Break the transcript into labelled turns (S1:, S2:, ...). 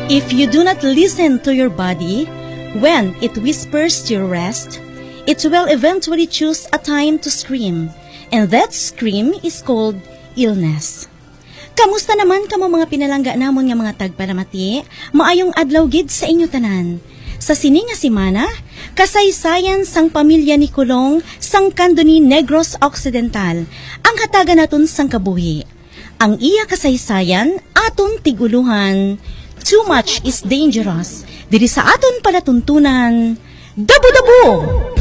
S1: If you do not listen to your body when it whispers to rest, it will eventually choose a time to scream, and that scream is called illness. Kamusta naman kamo mga pinalangga namon nga mga tagpanamati? Maayong adlaw gid sa inyo tanan. Sa sini nga semana, kasaysayan sang pamilya ni Kulong sang Kandoni Negros Occidental ang hatagan naton sang kabuhi. Ang iya kasaysayan aton tiguluhan. Too much is dangerous. Diri sa aton palatuntunan, Dabo-Dabo!